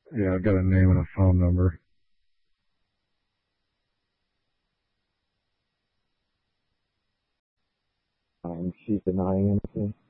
Yeah, I've got a name and a phone number. She's denying anything.